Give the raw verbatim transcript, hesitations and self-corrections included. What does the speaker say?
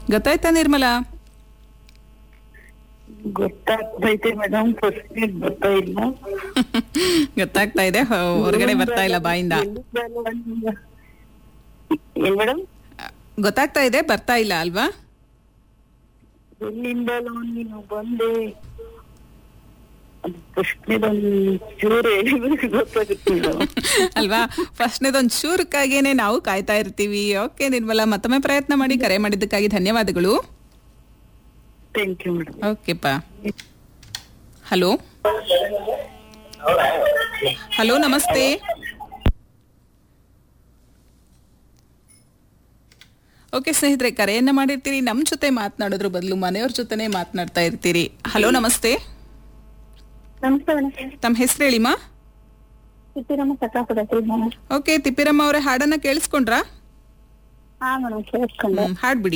ಗೊತ್ತಾಯ್ತಾ Nirmala? ಗೊತ್ತಾಗ್ತೈತೆ madam, first ಗೊತ್ತಾ ಇಲ್ಲ. ಗೊತ್ತಾಗ್ತಾ ಇದೆ, ಹೊ- ಹೊರಗಡೆ ಬರ್ತಾ ಇಲ್ಲ ಬಾಯಿಂದ. ಏನ್ ಮೇಡಮ್? ಗೊತ್ತಾಗ್ತಾ ಇದೆ, ಬರ್ತಾ ಇಲ್ಲ ಅಲ್ವಾ? ಎಲ್ಲಿಂದಲೋ ನೀನು ಬಂದೆ, ಅದು ಪ್ರಶ್ನೆದೊಂದು ಚೂರು ಹೇಳಿದ್ರೆ ಗೊತ್ತಾಗುತ್ತೆ ಮೇಡಮ್. ಅಲ್ವಾ? ಫಸ್ಟ್ನೇದೊಂದು ಚೂರಕ್ಕಾಗೇನೆ ನಾವು ಕಾಯ್ತಾ ಇರ್ತೀವಿ. ಓಕೆ ನಿರ್ಮಲಾ, ಮತ್ತೊಮ್ಮೆ ಪ್ರಯತ್ನ ಮಾಡಿ. ಕರೆ ಮಾಡಿದ್ದಕ್ಕಾಗಿ ಧನ್ಯವಾದಗಳು. Thank you madam. ಓಕೆಪ್ಪ. Hello hello ನಮಸ್ತೆ. ಓಕೆ ಸ್ನೇಹಿತರೆ, ಕರೆಯನ್ನ ಮಾಡಿರ್ತೀರಿ, ನಮ್ಮ ಜೊತೆ ಮಾತನಾಡೋದ್ರ ಬದಲು ಮನೆಯವ್ರ ಜೊತೆನೆ ಮಾತನಾಡ್ತಾ ಇರ್ತೀರಿ. ಹಲೋ ನಮಸ್ತೆ. ನಮಸ್ತೆ ಮೇಡಮ್. ತಮ್ಮ ಹೆಸರು ಹೇಳಿಮಾ? ಸಿಟ್ಟಿರಮ್ಮ ಸಕಾಪುರ. ಓಕೆ ತಿಪ್ಪಿರಮ್ಮ ಅವರೇ, ಹಾಡನ್ನ ಕೇಳಿಸ್ಕೊಂಡ್ರಾ? ಹಾ ಮೇಡಮ್, ಕೇಳಿಸ್ಕೊಂಡೆ. ಹಾಡ್ಬಿಡಿ.